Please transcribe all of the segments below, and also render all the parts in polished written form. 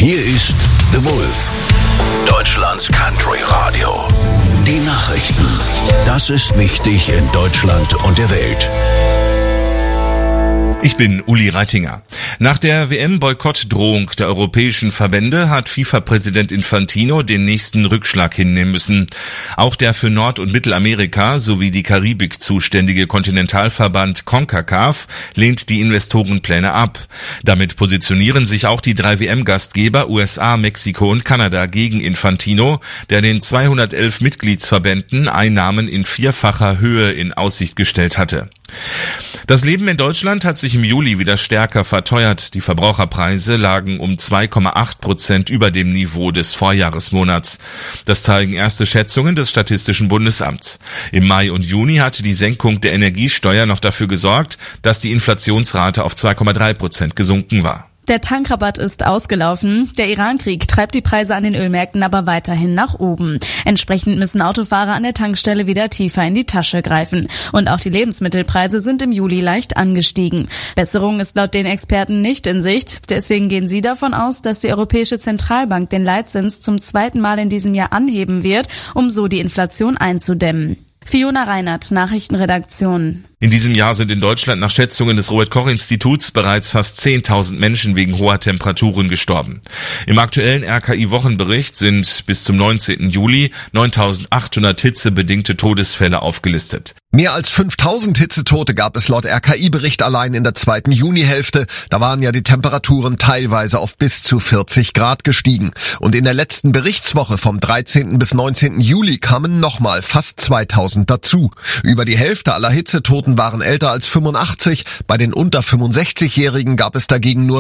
Hier ist The Wolf, Deutschlands Country Radio. Die Nachrichten. Das ist wichtig in Deutschland und der Welt. Ich bin Uli Reitinger. Nach der WM-Boykottdrohung der europäischen Verbände hat FIFA-Präsident Infantino den nächsten Rückschlag hinnehmen müssen. Auch der für Nord- und Mittelamerika sowie die Karibik zuständige Kontinentalverband CONCACAF lehnt die Investorenpläne ab. Damit positionieren sich auch die 3 WM-Gastgeber USA, Mexiko und Kanada gegen Infantino, der den 211 Mitgliedsverbänden Einnahmen in 4-facher Höhe in Aussicht gestellt hatte. Das Leben in Deutschland hat sich im Juli wieder stärker verteuert. Die Verbraucherpreise lagen um 2,8% über dem Niveau des Vorjahresmonats. Das zeigen erste Schätzungen des Statistischen Bundesamts. Im Mai und Juni hatte die Senkung der Energiesteuer noch dafür gesorgt, dass die Inflationsrate auf 2,3% gesunken war. Der Tankrabatt ist ausgelaufen. Der Iran-Krieg treibt die Preise an den Ölmärkten aber weiterhin nach oben. Entsprechend müssen Autofahrer an der Tankstelle wieder tiefer in die Tasche greifen. Und auch die Lebensmittelpreise sind im Juli leicht angestiegen. Besserung ist laut den Experten nicht in Sicht. Deswegen gehen sie davon aus, dass die Europäische Zentralbank den Leitzins zum 2. Mal in diesem Jahr anheben wird, um so die Inflation einzudämmen. Fiona Reinert, Nachrichtenredaktion. In diesem Jahr sind in Deutschland nach Schätzungen des Robert-Koch-Instituts bereits fast 10.000 Menschen wegen hoher Temperaturen gestorben. Im aktuellen RKI-Wochenbericht sind bis zum 19. Juli 9.800 hitzebedingte Todesfälle aufgelistet. Mehr als 5.000 Hitzetote gab es laut RKI-Bericht allein in der 2. Junihälfte. Da waren ja die Temperaturen teilweise auf bis zu 40 Grad gestiegen. Und in der letzten Berichtswoche vom 13. bis 19. Juli kamen nochmal fast 2.000 dazu. Über die Hälfte aller Hitzetoten waren älter als 85. Bei den unter 65-Jährigen gab es dagegen nur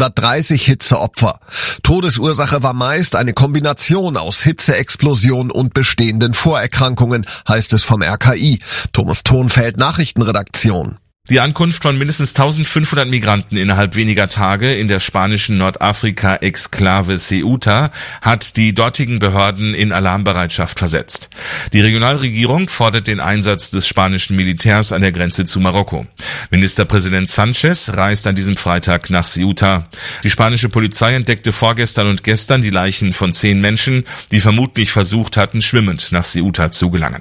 630 Hitzeopfer. Todesursache war meist eine Kombination aus Hitzeexplosion und bestehenden Vorerkrankungen, heißt es vom RKI. Thomas Thonfeld, Nachrichtenredaktion. Die Ankunft von mindestens 1.500 Migranten innerhalb weniger Tage in der spanischen Nordafrika-Exklave Ceuta hat die dortigen Behörden in Alarmbereitschaft versetzt. Die Regionalregierung fordert den Einsatz des spanischen Militärs an der Grenze zu Marokko. Ministerpräsident Sanchez reist an diesem Freitag nach Ceuta. Die spanische Polizei entdeckte vorgestern und gestern die Leichen von 10 Menschen, die vermutlich versucht hatten, schwimmend nach Ceuta zu gelangen.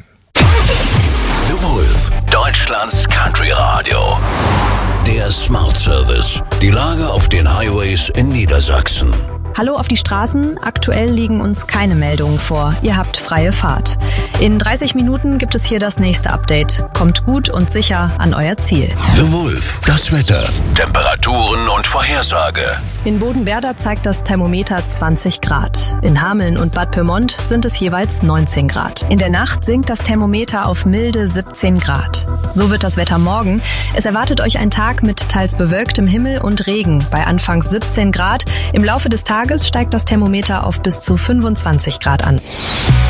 The Wolf, Deutschlands Country Radio. Der Smart Service. Die Lage auf den Highways in Niedersachsen. Hallo auf die Straßen. Aktuell liegen uns keine Meldungen vor. Ihr habt freie Fahrt. In 30 Minuten gibt es hier das nächste Update. Kommt gut und sicher an euer Ziel. The Wolf, das Wetter, Temperaturen und Vorhersage. In Bodenwerder zeigt das Thermometer 20 Grad. In Hameln und Bad Pyrmont sind es jeweils 19 Grad. In der Nacht sinkt das Thermometer auf milde 17 Grad. So wird das Wetter morgen. Es erwartet euch ein Tag mit teils bewölktem Himmel und Regen bei anfangs 17 Grad. Im Laufe des Tages steigt das Thermometer auf bis zu 25 Grad an.